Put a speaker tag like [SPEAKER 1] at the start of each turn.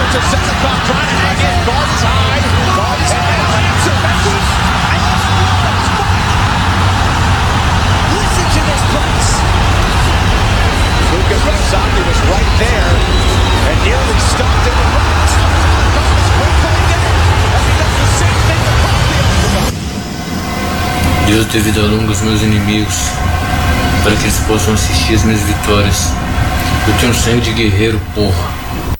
[SPEAKER 1] to Seneca, trying to hang in. Gardens high. Gardens high. Lands it. Listen to this place. Luka Brasaki was right there and nearly stopped in the run. Gardens quickly there. And he does the same thing to Coffee.
[SPEAKER 2] Deus dê vida longa aos meus inimigos, para que eles possam assistir as minhas vitórias. Eu tenho sangue de guerreiro, porra.